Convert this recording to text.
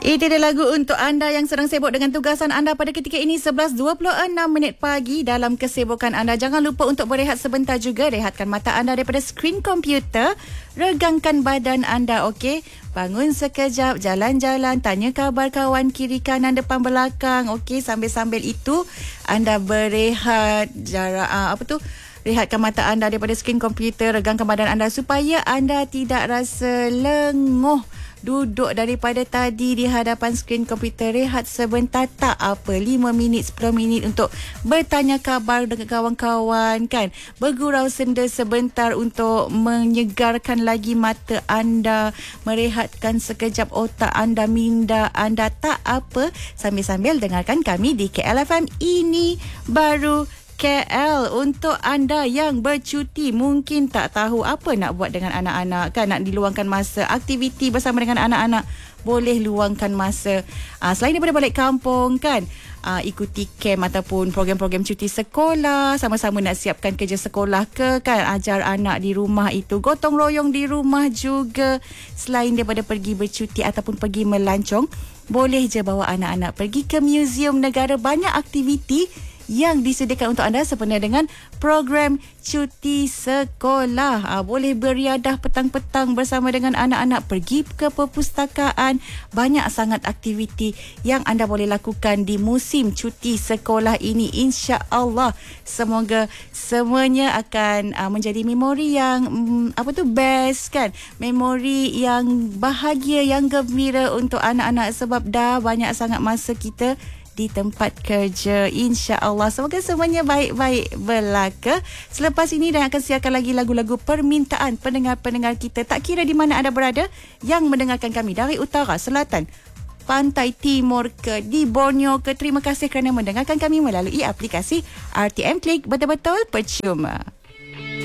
Itu dia lagu untuk anda yang sedang sibuk dengan tugasan anda pada ketika ini 11.26 pagi dalam kesibukan anda. Jangan lupa untuk berehat sebentar juga. Rehatkan mata anda daripada skrin komputer. Regangkan badan anda, okey? Bangun sekejap, jalan-jalan, tanya khabar kawan kiri kanan depan belakang, okey? Sambil-sambil itu anda berehat rehatkan mata anda daripada skrin komputer, regangkan badan anda supaya anda tidak rasa lenguh. Duduk daripada tadi di hadapan skrin komputer, rehat sebentar tak apa, 5 minit 10 minit untuk bertanya khabar dengan kawan-kawan kan, bergurau senda sebentar untuk menyegarkan lagi mata anda, merehatkan sekejap otak anda, minda anda, tak apa, sambil-sambil dengarkan kami di KLFM Ini Baru KL. Untuk anda yang bercuti, mungkin tak tahu apa nak buat dengan anak-anak kan, nak diluangkan masa aktiviti bersama dengan anak-anak, boleh luangkan masa selain daripada balik kampung kan, ikuti camp ataupun program-program cuti sekolah, sama-sama nak siapkan kerja sekolah ke kan, ajar anak di rumah itu, gotong royong di rumah juga. Selain daripada pergi bercuti ataupun pergi melancong, boleh je bawa anak-anak pergi ke muzium negara. Banyak aktiviti yang disediakan untuk anda sempena dengan program cuti sekolah. Boleh beriadah petang-petang bersama dengan anak-anak, pergi ke perpustakaan. Banyak sangat aktiviti yang anda boleh lakukan di musim cuti sekolah ini. InsyaAllah semoga semuanya akan menjadi memori yang best kan, memori yang bahagia, yang gembira untuk anak-anak, sebab dah banyak sangat masa kita di tempat kerja. InsyaAllah semoga semuanya baik-baik belaka. Selepas ini dan akan siarkan lagi lagu-lagu permintaan pendengar-pendengar kita, tak kira di mana anda berada yang mendengarkan kami, dari utara, selatan, pantai timur ke, di Borneo ke. Terima kasih kerana mendengarkan kami melalui aplikasi RTM Klik. Betul-betul percuma.